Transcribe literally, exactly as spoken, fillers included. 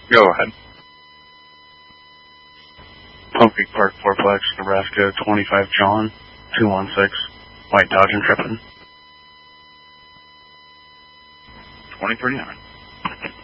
Go ahead. Plum Creek Park, Fourplex, Nebraska, twenty-five John, two one six, White Dodge Intrepid. twenty thirty-nine.